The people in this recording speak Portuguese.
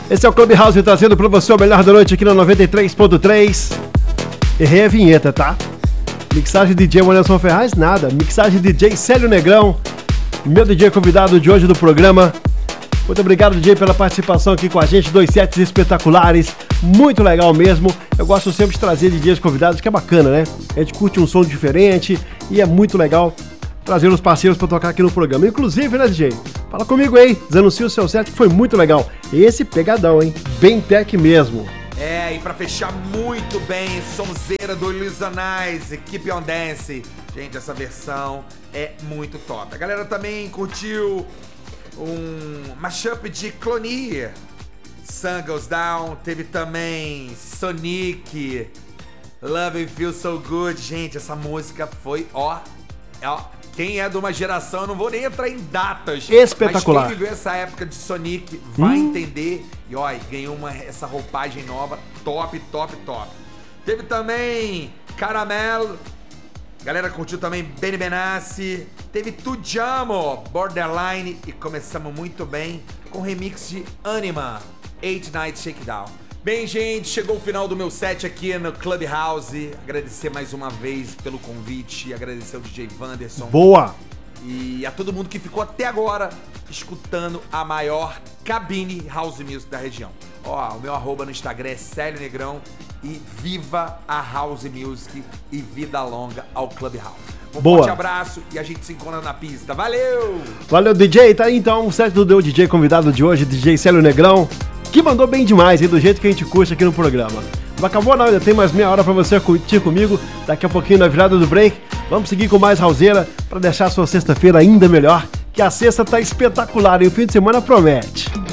Esse é o Clubhouse trazendo pra você o melhor da noite aqui na 93.3. Errei a vinheta, tá? Mixagem DJ Anderson Ferraz, nada. Mixagem DJ Célio Negrão, meu DJ convidado de hoje do programa. Muito obrigado, DJ, pela participação aqui com a gente. 2 sets espetaculares, muito legal mesmo. Eu gosto sempre de trazer DJs convidados, que é bacana, né? A gente curte um som diferente e é muito legal trazer os parceiros pra tocar aqui no programa. Inclusive, né, DJ? Fala comigo aí, desanuncia o seu set, que foi muito legal. Esse pegadão, hein? Bem tech mesmo. É, e pra fechar muito bem, sonzeira do Illusionize, Keep On Dance. Gente, essa versão é muito top. A galera também curtiu um mashup de Clooney, Sun Goes Down. Teve também Sonic, Love It Feels So Good. Gente, essa música foi ó. Quem é de uma geração, eu não vou nem entrar em datas. Espetacular. Mas quem viveu essa época de Sonic vai entender. E ó, ganhou essa roupagem nova. Top, top, top. Teve também Caramel. Galera curtiu também Benny Benassi. Teve Tujamo, Borderline. E começamos muito bem com o remix de Anima, 8 Night Shakedown. Bem, gente, chegou o final do meu set aqui no Clubhouse. Agradecer mais uma vez pelo convite. Agradecer ao DJ Wanderson. Boa! E a todo mundo que ficou até agora escutando a maior cabine House Music da região. Ó, o meu arroba no Instagram é Célio Negrão. E viva a House Music e vida longa ao Clubhouse. Um forte abraço e a gente se encontra na pista. Valeu! Valeu, DJ. Tá aí então o set do DJ convidado de hoje, DJ Célio Negrão, que mandou bem demais, hein, do jeito que a gente curte aqui no programa. Não acabou não, ainda tem mais meia hora pra você curtir comigo. Daqui a pouquinho na virada do break, vamos seguir com mais houseira pra deixar a sua sexta-feira ainda melhor, que a sexta tá espetacular e o fim de semana promete.